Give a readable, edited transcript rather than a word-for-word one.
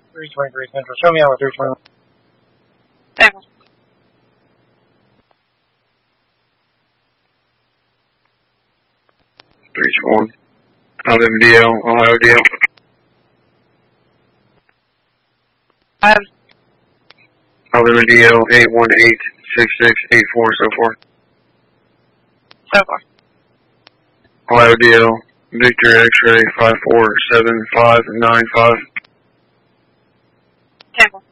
323 Central. Show me out with 321. Table. One. LMDL, Ohio DL. LMDL 8186684, so forth. So far. Ohio DL, Victor X-ray 547595. Table.